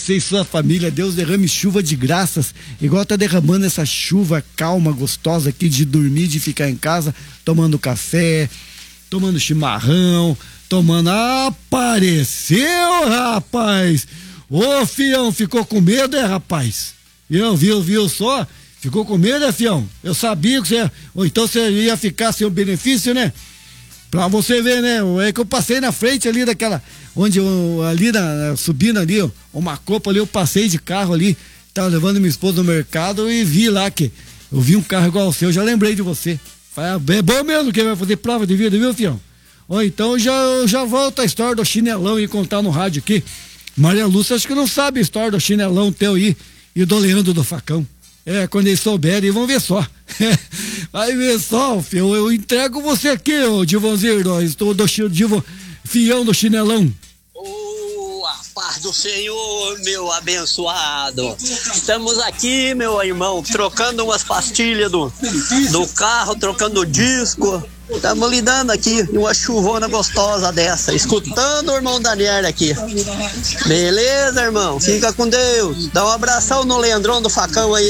você e sua família. Deus derrame chuva de graças, igual tá derramando essa chuva calma, gostosa aqui de dormir, de ficar em casa, tomando café, tomando chimarrão, tomando... Apareceu, rapaz! Ô, fião, ficou com medo, rapaz? Viu só? Ficou com medo, fião? Eu sabia que você... Ou então você ia ficar sem o benefício, né? Pra você ver, né? É que eu passei na frente ali daquela... Onde eu... Ali, subindo ali, ó, uma copa ali, eu passei de carro ali. Tava levando minha esposa no mercado e vi lá que... Eu vi um carro igual ao seu, já lembrei de você. É bom mesmo que vai fazer prova de vida, viu, fião? Ou então já volto a história do chinelão e contar no rádio aqui. Maria Lúcia, acho que não sabe a história do chinelão teu aí e do Leandro do Facão. Quando eles souberem, vão ver só. Vai ver só, filho. Eu entrego você aqui, ô Divãozinho. Estou do fião do chinelão. A paz do Senhor, meu abençoado. Estamos aqui, meu irmão, trocando umas pastilhas do carro, trocando o disco. Estamos lidando aqui uma chuvona gostosa dessa, escutando o irmão Daniel aqui. Beleza, irmão? Fica com Deus. Dá um abração no Leandrão do Facão aí.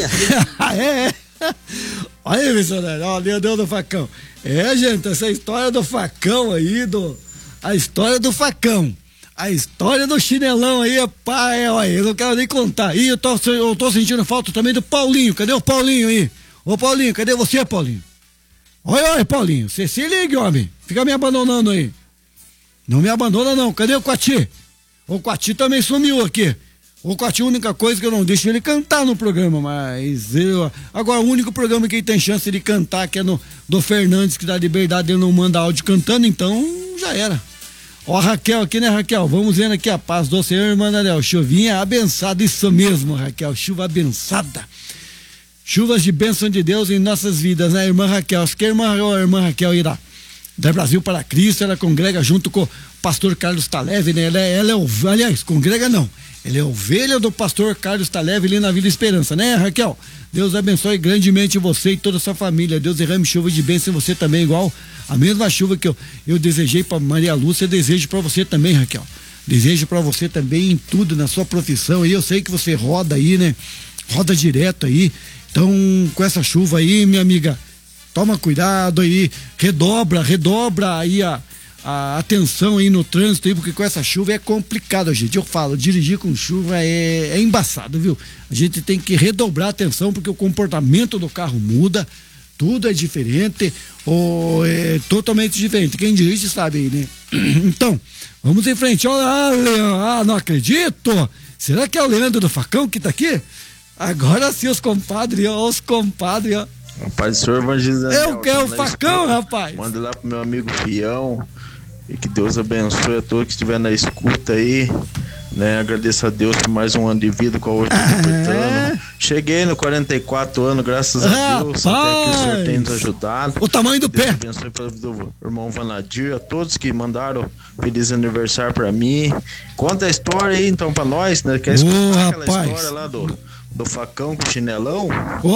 Olha aí, missionário. Ó, Leandrão do Facão. Gente, essa história do Facão aí, a história do Facão. A história do chinelão aí, pai, olha, eu não quero nem contar. E eu tô sentindo falta também do Paulinho. Cadê o Paulinho aí? Ô, Paulinho, cadê você, Paulinho? Olha, Paulinho, você se liga, homem. Fica me abandonando aí. Não me abandona, não. Cadê o Quati? O Quati também sumiu aqui. O Quati, a única coisa que eu não deixo ele cantar no programa, mas agora o único programa que ele tem chance de cantar, que é do Fernandes, que dá liberdade, ele não manda áudio cantando, então já era. Ó, a Raquel aqui, né, Raquel? Vamos vendo aqui a paz do Senhor, irmã Daniel. Chuvinha abençada, isso mesmo, Raquel. Chuva abençada. Chuvas de bênção de Deus em nossas vidas, né, irmã Raquel? Acho que a irmã Raquel aí da Brasil para Cristo, ela congrega junto com o pastor Carlos Taleve, né? Ela é aliás, congrega não. Ela é ovelha do pastor Carlos Taleve ali na Vila Esperança, né, Raquel? Deus abençoe grandemente você e toda a sua família. Deus derrame chuva de bênção em você também, igual a mesma chuva que eu desejei para Maria Lúcia, eu desejo para você também, Raquel. Desejo para você também em tudo, na sua profissão. E eu sei que você roda aí, né? Roda direto aí. Então, com essa chuva aí, minha amiga, toma cuidado aí, redobra aí a atenção aí no trânsito aí, porque com essa chuva é complicado, gente. Eu falo, dirigir com chuva é embaçado, viu? A gente tem que redobrar a atenção, porque o comportamento do carro muda, tudo é diferente, ou é totalmente diferente. Quem dirige sabe aí, né? Então, vamos em frente. Olha, não acredito! Será que é o Leandro do Facão que tá aqui? Agora sim, os compadres, ó. Rapaz, o senhor evangelizando. Eu quero o Facão, rapaz. Manda lá pro meu amigo Fião. E que Deus abençoe a todos que estiver na escuta aí. Né? Agradeço a Deus por mais um ano de vida com a hoje completando. Cheguei no 44 anos, graças a Deus. Até que o senhor tem nos ajudado. O tamanho do Deus pé. Abençoe pelo do irmão Vanadir, a todos que mandaram feliz aniversário pra mim. Conta a história aí então pra nós, né? Quer escutar aquela história lá do Facão com o chinelão?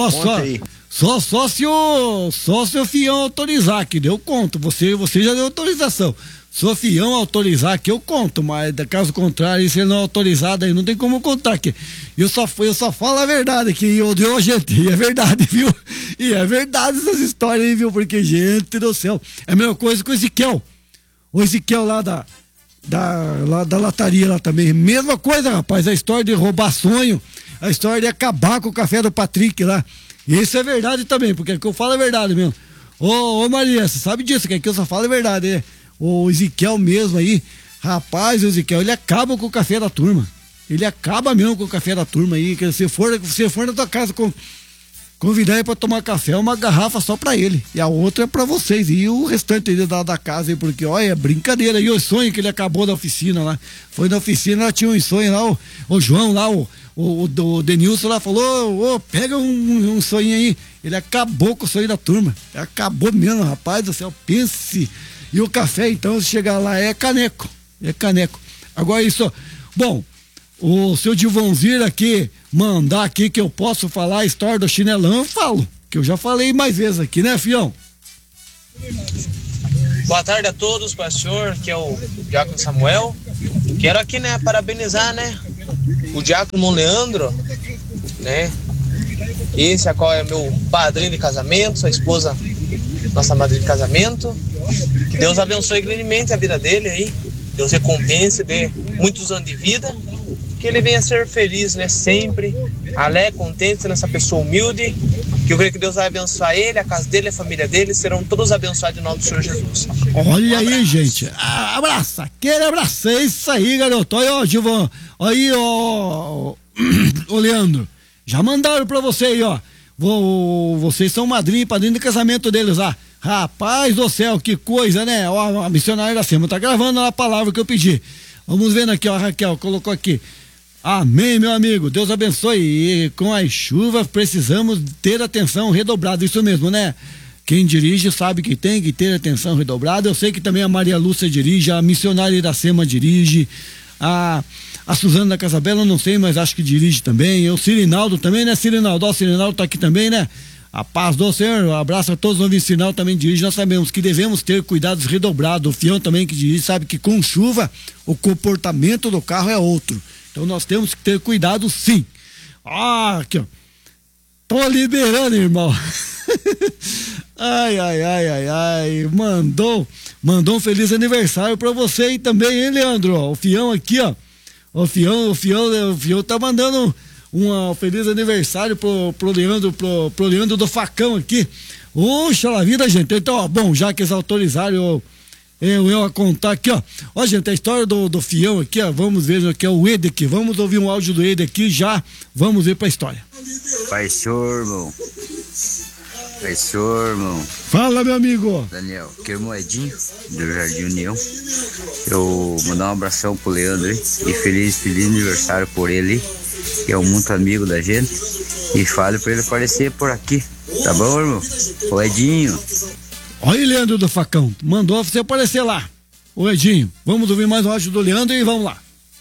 Só se o Fião autorizar, que deu conto. Você já deu autorização. Se o Fião autorizar, que eu conto, mas caso contrário, se ele não autorizar, daí não tem como contar aqui. Eu só falo a verdade aqui, gente, e é verdade, viu? E é verdade essas histórias aí, viu? Porque, gente do céu, é a mesma coisa com o Ezequiel. O Ezequiel lá da lataria lá também, mesma coisa, rapaz, a história de roubar sonho, a história de acabar com o café do Patrick lá. Isso é verdade também, porque o que eu falo é verdade mesmo. Ô Maria, você sabe disso, que aqui eu só falo a verdade, né? O Ezequiel mesmo aí, rapaz, o Ezequiel, ele acaba com o café da turma. Ele acaba mesmo com o café da turma aí, que se você for na tua casa convidar ele pra tomar café, uma garrafa só pra ele, e a outra é pra vocês, e o restante da casa aí, porque olha, é brincadeira. E o sonho que ele acabou da oficina lá, foi na oficina, lá tinha um sonho lá, o João lá, o Denilson lá falou, pega um sonho aí. Ele acabou com o sonho da turma, acabou mesmo, rapaz do céu, pense. E o café, então, se chegar lá, é caneco. Agora isso, bom, o seu Divãozinho aqui, mandar aqui que eu posso falar a história do chinelão, eu falo, que eu já falei mais vezes aqui, né, Fião? Boa tarde a todos, pastor, que é o Diácono Samuel. Quero aqui, né, parabenizar, né, o diácono Leandro, né? Esse a qual é meu padrinho de casamento, sua esposa, nossa madrinha de casamento. Que Deus abençoe grandemente a vida dele aí. Deus recompense, dê muitos anos de vida. Que ele venha ser feliz, né? Sempre alegre, contente, sendo essa pessoa humilde. Que eu creio que Deus vai abençoar ele, a casa dele, a família dele, serão todos abençoados em nome do Senhor Jesus. Olha aí, gente. Abraça, aquele abraço. É isso aí, garoto. Olha, ó, Gilvan. Aí, ó, ô Leandro. Já mandaram pra você aí, ó. Vocês são madrinha e padrinho de casamento deles lá. Rapaz do céu, que coisa, né? Ó, a missionária da Sema tá gravando a palavra que eu pedi. Vamos vendo aqui, ó, a Raquel colocou aqui. Amém, meu amigo, Deus abençoe. E com as chuvas precisamos ter atenção redobrada, isso mesmo, né? Quem dirige sabe que tem que ter atenção redobrada. Eu sei que também a Maria Lúcia dirige, a missionária da Sema dirige, a Suzana da Casabela, eu não sei, mas acho que dirige também. O Cirinaldo também, né, Cirinaldo? O Cirinaldo tá aqui também, né? A paz do Senhor, um abraço a todos os ouvintes. Sinal também dirige. Nós sabemos que devemos ter cuidados redobrados. O Fião também que dirige sabe que com chuva o comportamento do carro é outro. Então nós temos que ter cuidado, sim. Aqui, ó. Tô liberando, irmão. Ai. Mandou um feliz aniversário pra você aí também, hein, Leandro? O Fião aqui, ó. O Fião tá mandando um feliz aniversário pro Leandro do Facão aqui. Oxa, a vida, gente. Então, ó, bom, já que eles autorizaram eu a contar aqui, ó. Ó, gente, a história do Fião aqui, ó. Vamos ver aqui, é o Ed aqui. Vamos ouvir um áudio do Ed aqui, já vamos ver pra história. Pai senhor, irmão. Fala, meu amigo. Daniel, que é o Moedinho, do Jardim União. Eu mandar um abração pro Leandro aí, e feliz aniversário por ele, que é um muito amigo da gente. E fale pra ele aparecer por aqui. Tá bom, irmão? Moedinho. Olha aí, Leandro do Facão. Mandou você aparecer lá. Ô, Edinho, vamos ouvir mais um áudio do Leandro e vamos lá.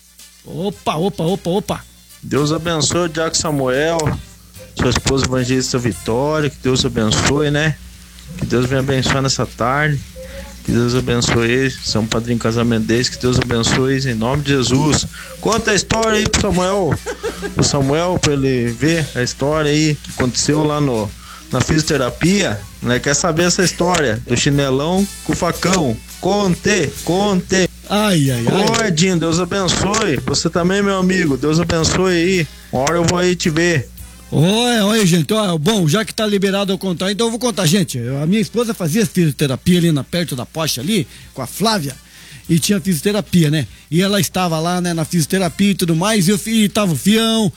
Opa. Deus abençoe o Diácono Samuel, sua esposa evangelista Vitória, que Deus abençoe, né? Que Deus venha abençoar nessa tarde, que Deus abençoe eles, são padrinho de casamento deles, que Deus abençoe eles, em nome de Jesus. Conta a história aí pro Samuel, pra ele ver a história aí que aconteceu lá na fisioterapia, né? Quer saber essa história do chinelão com o facão? Conte. Ai. Ô, Edinho, Deus abençoe. Você também, meu amigo, Deus abençoe aí. Uma hora eu vou aí te ver. Olha, gente, ó, bom, já que tá liberado eu contar, então eu vou contar, gente. A minha esposa fazia fisioterapia ali perto da Porsche ali, com a Flávia, e tinha fisioterapia, né? E ela estava lá, né, na fisioterapia e tudo mais, e tava o Fião,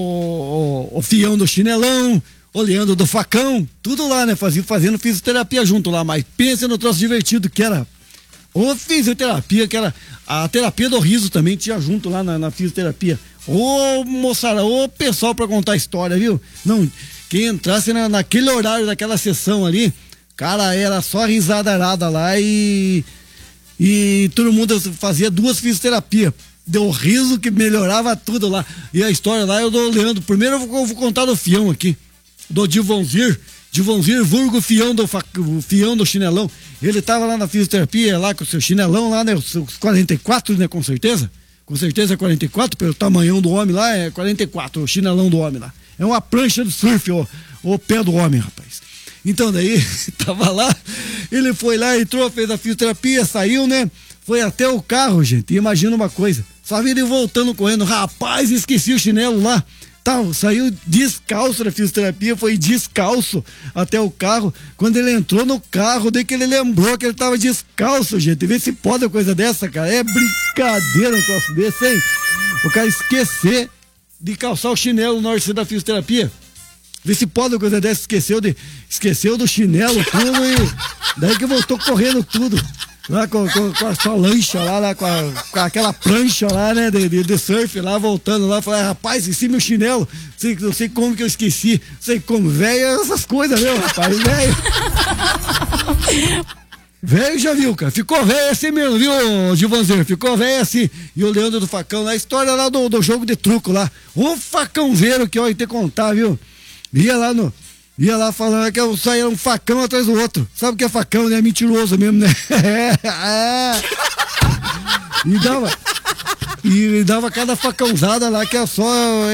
o Fião do chinelão, o Leandro do Facão, tudo lá, né, fazendo fisioterapia junto lá, mas pensa no troço divertido que era. Ô fisioterapia, que era a terapia do riso também, tinha junto lá na fisioterapia. Ô moçada, ô pessoal pra contar história, viu? Não, quem entrasse naquele horário daquela sessão ali, cara, era só risada arada lá e todo mundo fazia 2 fisioterapias. Deu riso que melhorava tudo lá. E a história lá eu dou Leandro. Primeiro eu vou contar do Fião aqui, do Divonzir, vulgo Fião do chinelão. Ele tava lá na fisioterapia, lá com o seu chinelão lá, né? Os 44, né? Com certeza é 44, pelo tamanhão do homem lá, é 44, o chinelão do homem lá. É uma prancha de surf, o pé do homem, rapaz. Então daí, tava lá, ele foi lá, entrou, fez a fisioterapia, saiu, né? Foi até o carro, gente, e imagina uma coisa, só vi ele voltando correndo, rapaz, esqueci o chinelo lá. Saiu descalço da fisioterapia, foi descalço até o carro. Quando ele entrou no carro, daí que ele lembrou que ele tava descalço, gente. Vê se pode uma coisa dessa, cara. É brincadeira um troço desse, hein? O cara esquecer de calçar o chinelo na hora da fisioterapia. Vê se pode uma coisa dessa, esqueceu do chinelo tudo e daí que voltou correndo tudo. Lá com a sua lancha lá com aquela prancha lá, né, de surf lá, voltando lá, falei, rapaz, esqueci meu chinelo, não sei como que eu esqueci, não sei como, velho, essas coisas, meu, rapaz, velho. Velho já viu, cara, ficou velho assim mesmo, viu, Gilvanzer, ficou velho assim. E o Leandro do Facão, na história lá do jogo de truco lá, um facãozeiro que eu ia ter que contar, viu, ia lá falando que eu saía um facão atrás do outro. Sabe o que é facão, né? É mentiroso mesmo, né? E E dava cada facãozada lá que é só